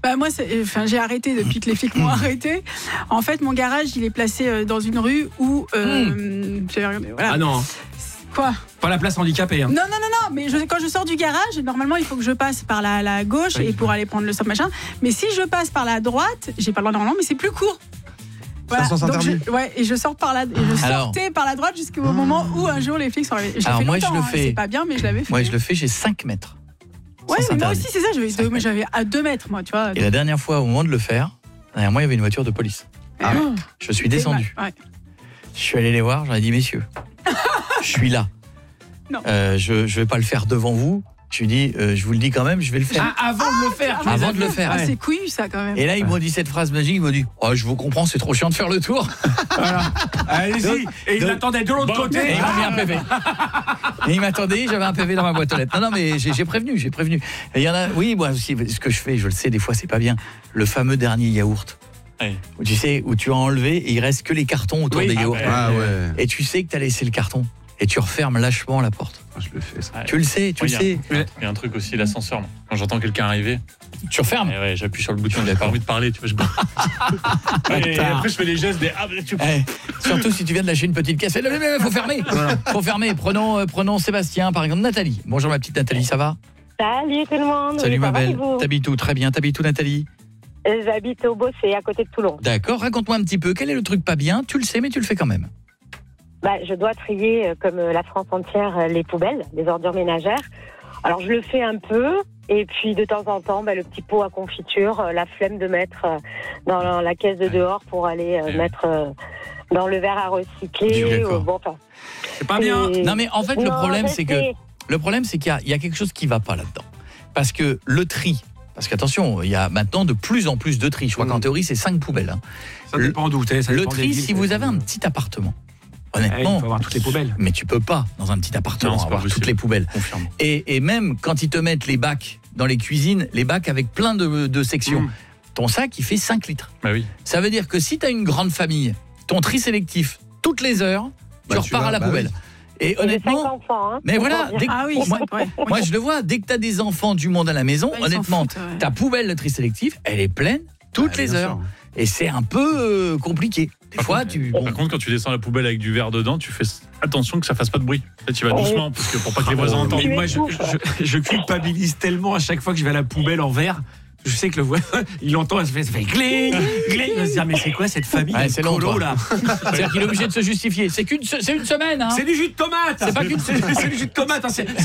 Moi, j'ai arrêté depuis que les flics m'ont arrêté. En fait, mon garage, il est placé dans une rue où... voilà. Ah non. Quoi ? Pas la place handicapée. Hein. Non, mais quand je sors du garage, normalement, il faut que je passe par la gauche et pour aller prendre le stop machin. Mais si je passe par la droite, j'ai pas le droit normalement, mais c'est plus court. Voilà. Ça sens interdit. Et je sors par sortais par la droite jusqu'au moment où un jour les flics sont arrivés. Alors moi, je le fais. C'est pas bien, mais je l'avais fait. Moi, je le fais, j'ai 5 mètres. Ouais, mais moi aussi, c'est ça. J'avais à 2 mètres, moi, tu vois. Et la dernière fois, au moment de le faire, derrière moi, il y avait une voiture de police. Je suis descendu. Ouais. Je suis allé les voir, j'en ai dit, messieurs, je suis là. Non. Je vais pas le faire devant vous. Je lui dis, je vous le dis quand même, je vais le faire. Avant de le faire. Avant de le faire. C'est couillu, ça, quand même. Et là, ils m'ont dit cette phrase magique, ils m'ont dit, je vous comprends, c'est trop chiant de faire le tour. Voilà. Allez-y. Et il attendait de l'autre côté. Et il m'a mis un PV. Et il m'attendait, j'avais un PV dans ma boîte aux lettres. Non, mais j'ai prévenu. Et il y en a, oui, moi aussi, ce que je fais, je le sais, des fois, c'est pas bien. Le fameux dernier yaourt. Oui. Où tu sais, où tu as enlevé et il reste que les cartons autour des yaourts. Et tu sais que tu as laissé le carton. Et tu refermes lâchement la porte. Je le fais, ça. Tu le sais, tu le sais. Il y a un truc aussi, l'ascenseur. Quand j'entends quelqu'un arriver, tu refermes. Et j'appuie sur le bouton, j'avais pas envie de parler. Tu vois, et après, je fais les gestes des. Surtout si tu viens de lâcher une petite caisse. Il faut fermer. Faut fermer. Prenons Sébastien, par exemple. Nathalie. Bonjour, ma petite Nathalie, ça va ? Salut tout le monde. Salut, ma belle. Vous T'habites où ? Très bien. T'habites où, Nathalie ? J'habite au Bossé, à côté de Toulon. D'accord. Raconte-moi un petit peu. Quel est le truc pas bien ? Tu le sais, mais tu le fais quand même. Je dois trier, comme la France entière, les poubelles, les ordures ménagères. Alors, je le fais un peu. Et puis, de temps en temps, le petit pot à confiture, la flemme de mettre dans la caisse de dehors pour aller mettre dans le verre à recycler. C'est pas bien. Non, mais en fait, le problème, c'est qu'il y a quelque chose qui va pas là-dedans. Parce que le tri... Parce qu'attention, il y a maintenant de plus en plus de tri. Je crois qu'en théorie, c'est 5 poubelles. Hein. Ça dépend d'où t'es. Le tri, si vous avez un petit appartement, honnêtement, il faut avoir toutes les poubelles. Mais tu peux pas, dans un petit appartement, avoir toutes les poubelles. Confirme. Et même quand ils te mettent les bacs dans les cuisines, les bacs avec plein de sections, ton sac, il fait 5 litres. Bah oui. Ça veut dire que si tu as une grande famille, ton tri sélectif, toutes les heures, tu repars à la poubelle. Et honnêtement, enfants, hein, mais voilà, moi je le vois, dès que tu as des enfants du monde à la maison, honnêtement, ta poubelle de tri sélectif, elle est pleine toutes les heures. Et c'est un peu compliqué. Des fois, Par contre, quand tu descends la poubelle avec du verre dedans, tu fais attention que ça fasse pas de bruit. Là, tu vas doucement, parce que pour pas que les voisins entendent. Mais moi, je culpabilise tellement à chaque fois que je vais à la poubelle en verre. Je sais que le voisin, il entend, ça fait gling, gling. Il va se dire, mais c'est quoi cette famille c'est long, là. C'est-à-dire qu'il est obligé de se justifier. C'est une semaine. Hein. C'est du jus de tomate. C'est pas qu'une c'est du jus de tomate. Hein.